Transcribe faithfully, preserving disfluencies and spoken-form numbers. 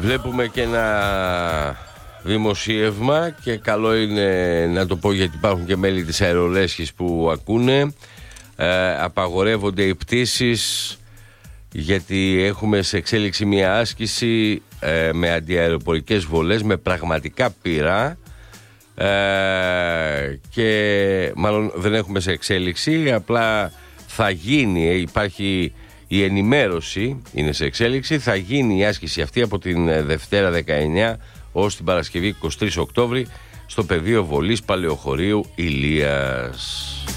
Βλέπουμε και ένα δημοσίευμα και καλό είναι να το πω γιατί υπάρχουν και μέλη της αερολέσχης που ακούνε. ε, Απαγορεύονται οι πτήσεις γιατί έχουμε σε εξέλιξη μια άσκηση ε, με αντιαεροπορικές βολές με πραγματικά πυρά, ε, και μάλλον δεν έχουμε σε εξέλιξη, απλά θα γίνει, υπάρχει η ενημέρωση, είναι σε εξέλιξη, θα γίνει η άσκηση αυτή από την Δευτέρα δεκαεννιά ως την Παρασκευή εικοστή τρίτη Οκτώβρη στο πεδίο βολής Παλαιοχωρίου Ηλίας.